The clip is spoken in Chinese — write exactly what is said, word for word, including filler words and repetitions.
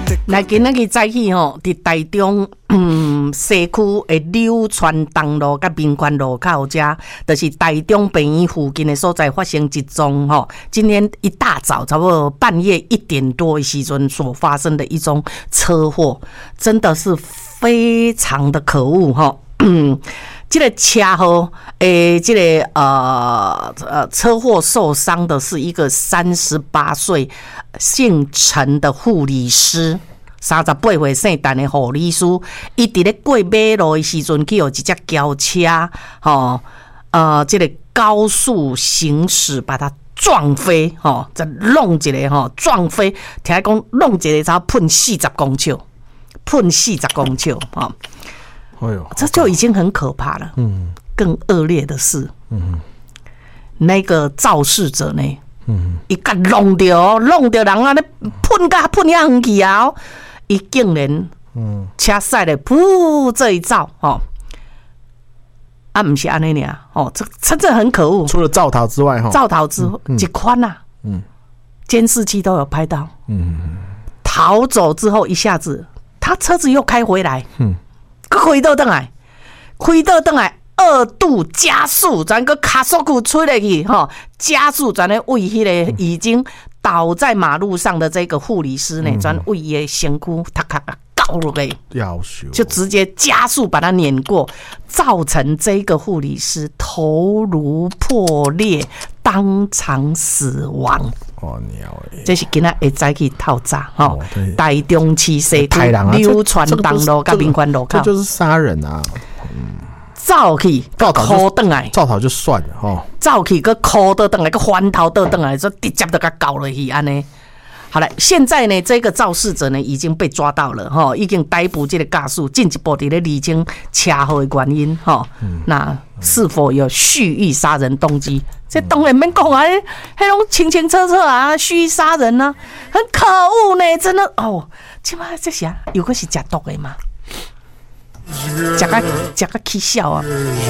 来，今仔日早起吼，伫台中嗯西区的柳川东路甲民权路口遮，就是台中病院附近的所在发生一宗吼，今天一大早差不多半夜一点多的时阵所发生的一宗车祸，真的是非常的可恶吼。嗯，这个车祸，诶，这个呃呃车祸受伤的是一个三十八岁姓陈的护理师。三十八岁姓陈的护理师，伊伫咧过马路的时阵，去有一只轿车，吼，呃，这个高速行驶把它撞飞，吼，再弄一个吼，撞飞，听讲弄一个才喷四十公尺，喷四十公尺，吼。哎呦，这就已经很可怕了。嗯，更恶劣的是，嗯，那个肇事者呢，嗯，伊甲弄着，弄着人啊，咧喷甲喷遐远去啊，伊竟然，嗯，车驶咧，噗，这一造，哦，啊，不是安尼尔，哦，这真正很可恶。 除了肇逃之外，哈， 肇逃之后，一款呐，嗯，监视器都有拍到，嗯，逃走之后，一下子他车子又开回来，嗯。开倒转来，开倒转来，二度加速，咱个卡速库吹落去，吼，加速，咱咧为迄个已经倒在马路上的这个护理师呢，咱为伊的身躯，他咔咔搞落去，就直接加速把他碾过，造成这个护理师头颅破裂，当场死亡。哦，这是今仔会早起透早吼，台中市西区柳川东路甲民权路口， 这就是杀人啊！ 走去，个哭倒来， 造逃就算了吼， 走去个哭倒倒来，个翻头倒倒来，就直接就甲搞落去安尼。好了，现在呢，这个肇事者呢已经被抓到了哈，已经逮捕这个驾驶，进一步的厘清车祸的原因哈。嗯、那是否有蓄意杀人动机？这当然免讲啊，迄种清清楚楚啊，蓄意杀人呢、啊，很可恶呢，真的哦。即摆这是啊，有个是食毒的嘛，食个食个起笑啊。